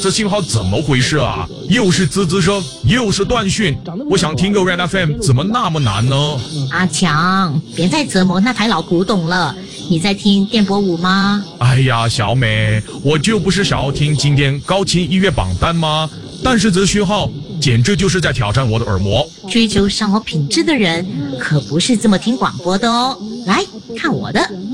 这信号怎么回事啊？又是滋滋声，又是断讯，我想听个 Red FM 怎么那么难呢？ 阿强，别再折磨那台老古董了。你在听电波舞吗？ 哎呀，小美，我就不是想要听今天高清音乐榜单吗？但是这讯号简直就是在挑战我的耳膜。 追求生活品质的人可不是这么听广播的哦。来看我的。